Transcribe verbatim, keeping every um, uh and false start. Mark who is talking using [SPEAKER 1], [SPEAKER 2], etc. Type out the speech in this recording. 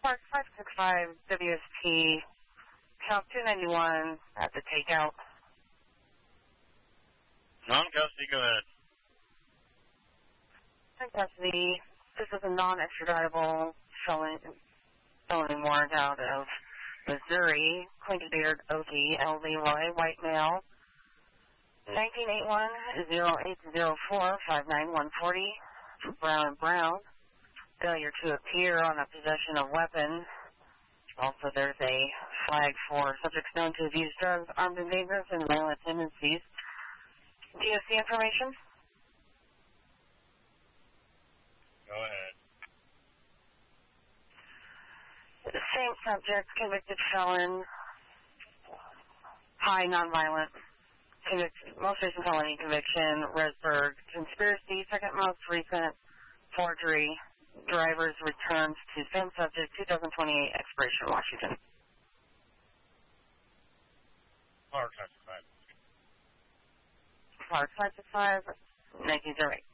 [SPEAKER 1] Park five six five W S T, count two ninety-one at the takeout.
[SPEAKER 2] Non-custody, go ahead.
[SPEAKER 1] Non-custody, this is a non-extraditable felony, felony warrant out of Missouri, Quincy-Beard, O T, L. Leroy, white male, nineteen eighty-one, oh eight oh four, five nine one four oh, Brown and Brown. Failure to appear on a possession of weapon. Also, there's a flag for subjects known to have used drugs, armed and dangerous, and violent tendencies. Do you see information?
[SPEAKER 2] Go ahead.
[SPEAKER 1] The same subject, convicted felon, high nonviolent, convicted, most recent felony conviction, Resburg, conspiracy, second most recent, forgery, driver's returns to same subject, two thousand twenty-eight, expiration, Washington.
[SPEAKER 2] Park five six five.
[SPEAKER 1] Park five six five, nineteen oh eight.